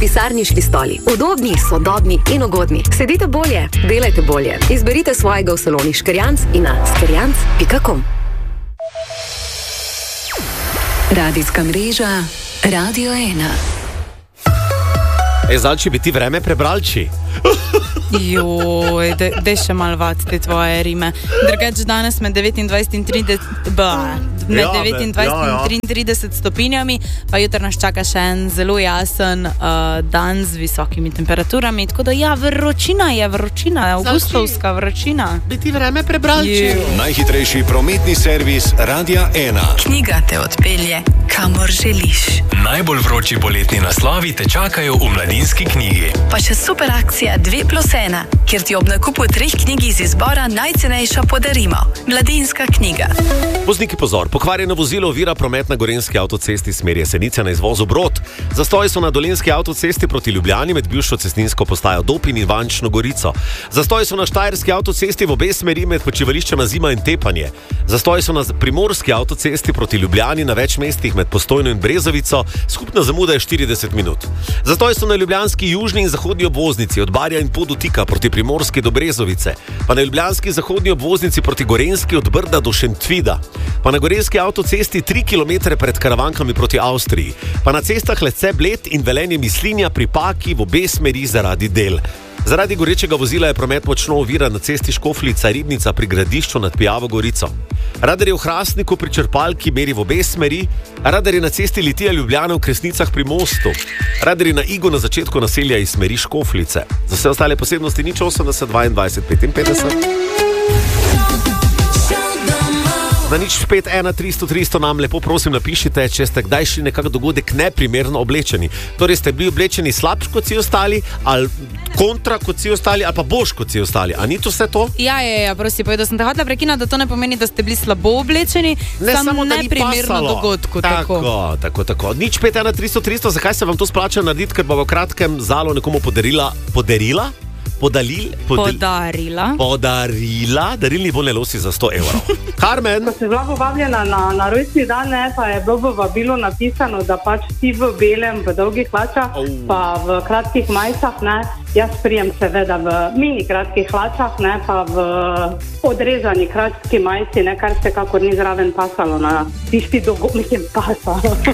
Pisarniški stoli. Udobni, sodobni in ugodni. Sedite bolje, delajte bolje. Izberite svojega v saloni Škerjanc in na škerjanc.com. Radijska mreža Radio 1. Zalči bi ti vreme prebralči. Joj, daj še malo vat te tvoje rime. Drugač danes med 29 in 30 stopinjami, pa jutro nas čaka še en zelo jasen dan z visokimi temperaturami, tako da ja, vročina, avgustovska vročina. Bi ti vreme prebralči. Najhitrejši prometni servis Radia 1. Knjiga te odpelje, kamor želiš. Najbolj vroči poletni naslovi te čakajo v Mladinski knjigi. Pa še super akcija 2+1, kjer ti ob nakupu 3 knjig iz izbora najcenejša podarimo. Mladinska knjiga. Vozniki pozor, pokvarjeno vozilo ovira promet na Gorenjski avtocesti smer Jesenice na izvozu Brod. Zastoji so na Dolenjski avtocesti proti Ljubljani med bivšo cestninsko postajo Dopin in Vančno Gorico. Zastoji so na Štajerski avtocesti v obe smeri med počivališčema Zima in Tepanje. Zastoji so na Primorski avtocesti proti Ljubljani na več mestih med Postojno in Brezovico. Skupna zamuda je 40 minut. Zastoji so na ljubljanski južni in zahodni obvoznici od Barja in Podotika proti Primorski do Brezovice, pa na ljubljanski zahodni obvoznici proti Gorenjski od Brda do Šentvida, pa na Gorenjski avtocesti 3 km pred Karavankami proti Avstriji, pa na cestah Lecce, Bled in Velenje Mislinja pri Paki v obe smeri zaradi del. Zaradi gorečega vozila je promet močno oviran na cesti Škofljica-Ribnica pri Gradišču nad Pijavo Gorico. Radar je v Hrastniku pri črpalki meri v obe smeri, radar je na cesti Litija-Ljubljana v Kresnicah pri mostu, radar je na Igu na začetku naselja iz smeri Škofljice. Za vse ostale posebnosti 080 22 55. Na 051 300 300 nam lepo prosim napišite, če ste kdaj šli nekak dogodek neprimerno oblečeni. Torej ste bili oblečeni slabš kot si ostali, ali kontra kot si ostali, ali pa boš kot si ostali. A ni to vse to? Ja, prosti, povedal sem te hotela prekinati, da to ne pomeni, da ste bili slabo oblečeni, samo neprimerno dogodku. Tako. 051 300 300, zakaj se vam to splača narediti, ker bo v kratkem Zalo nekomu podarila, darilni volne losi za 100 evrov. Karmen? Ko sem bila povabljena na rojstni dan, pa je bilo v vabilu napisano, da pač ti v belem, v dolgih hlačah, pa v kratkih majicah, jaz prijem seveda v mini kratkih hlačah, pa v odrezani kratki majici, kar se kakor ni zraven pasalo na tisti pasalo.